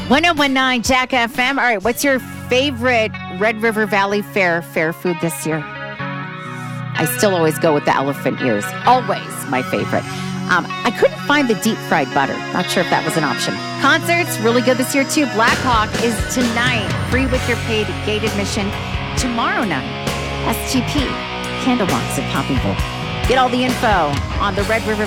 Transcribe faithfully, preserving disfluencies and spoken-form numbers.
one oh one nine Jack F M. All right, what's your favorite Red River Valley Fair fair food this year? I still always go with the elephant ears. Always my favorite. Um, I couldn't find the deep fried butter. Not sure if that was an option. Concerts, really good this year too. Black Hawk is tonight. Free with your paid gate admission. Tomorrow night, S T P, Candlebox at Poppyville. Get all the info on the Red River